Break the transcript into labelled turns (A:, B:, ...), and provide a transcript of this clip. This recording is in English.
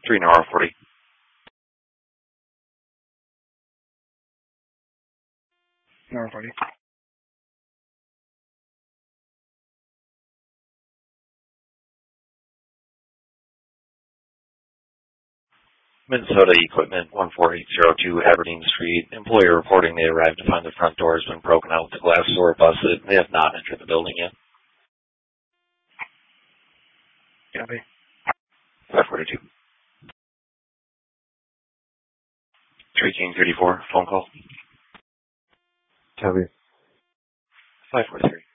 A: 3 Nora 40.
B: Nora 40.
A: Minnesota Equipment 14802 Aberdeen Street. Employer reporting they arrived to find the front door has been broken out with the glass door busted. They have not entered the building yet.
B: Copy.
A: 542. 3 King 34, phone call.
C: Copy.
A: 543.